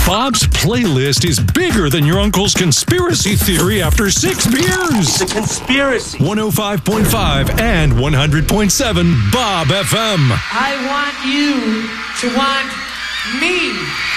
Bob's playlist is bigger than your uncle's conspiracy theory after 6 beers. It's a conspiracy. 105.5 and 100.7 Bob FM. I want you to want me.